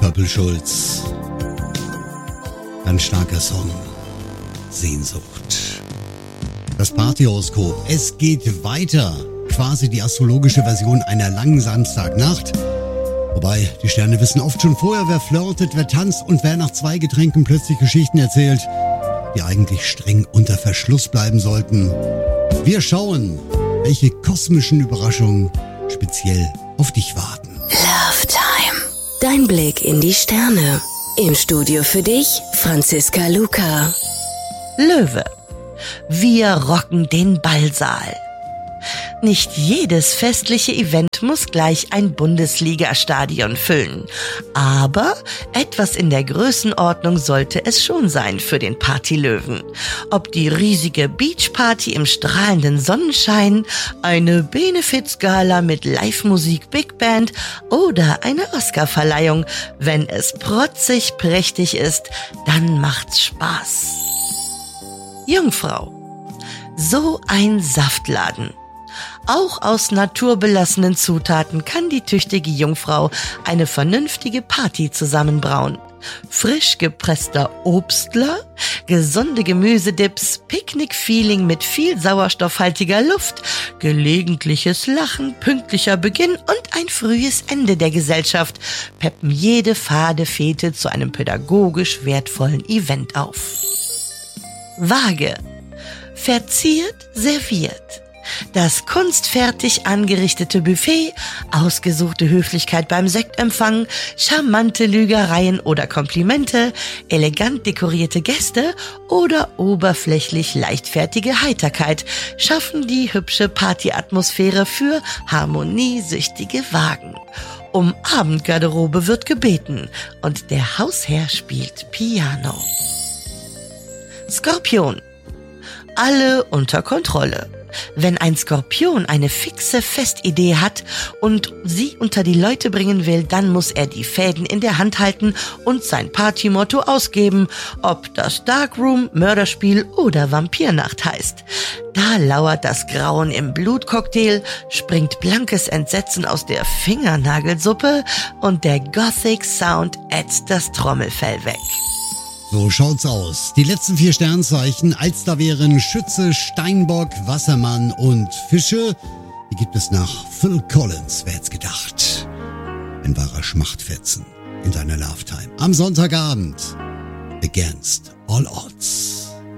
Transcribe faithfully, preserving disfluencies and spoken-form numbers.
Purple Schulz. Ganz starker Song. Sehnsucht. Das Partyhoroskop. Es geht weiter. Quasi die astrologische Version einer langen Samstagnacht. Wobei, die Sterne wissen oft schon vorher, wer flirtet, wer tanzt und wer nach zwei Getränken plötzlich Geschichten erzählt, die eigentlich streng unter Verschluss bleiben sollten. Wir schauen, welche kosmischen Überraschungen speziell auf dich warten. Love Time. Dein Blick in die Sterne. Im Studio für dich, Franziska Luca. Löwe. Wir rocken den Ballsaal. Nicht jedes festliche Event muss gleich ein Bundesliga-Stadion füllen. Aber etwas in der Größenordnung sollte es schon sein für den Partylöwen. Ob die riesige Beachparty im strahlenden Sonnenschein, eine Benefizgala mit Live-Musik Big Band oder eine Oscarverleihung. Wenn es protzig prächtig ist, dann macht's Spaß. Jungfrau. So ein Saftladen. Auch aus naturbelassenen Zutaten kann die tüchtige Jungfrau eine vernünftige Party zusammenbrauen. Frisch gepresster Obstler, gesunde Gemüsedips, Picknick-Feeling mit viel sauerstoffhaltiger Luft, gelegentliches Lachen, pünktlicher Beginn und ein frühes Ende der Gesellschaft peppen jede fade Fete zu einem pädagogisch wertvollen Event auf. Waage. Verziert, serviert. Das kunstfertig angerichtete Buffet, ausgesuchte Höflichkeit beim Sektempfang, charmante Lügereien oder Komplimente, elegant dekorierte Gäste oder oberflächlich leichtfertige Heiterkeit schaffen die hübsche Partyatmosphäre für harmoniesüchtige Wagen. Um Abendgarderobe wird gebeten und der Hausherr spielt Piano. Skorpion. Alle unter Kontrolle. Wenn ein Skorpion eine fixe Festidee hat und sie unter die Leute bringen will, dann muss er die Fäden in der Hand halten und sein Partymotto ausgeben, ob das Darkroom, Mörderspiel oder Vampirnacht heißt. Da lauert das Grauen im Blutcocktail, springt blankes Entsetzen aus der Fingernagelsuppe und der Gothic Sound ätzt das Trommelfell weg. So schaut's aus. Die letzten vier Sternzeichen, Alsterwären, Schütze, Steinbock, Wassermann und Fische, die gibt es nach Phil Collins, wer hätt's gedacht. Ein wahrer Schmachtfetzen in deiner Love Time. Am Sonntagabend. Against all odds.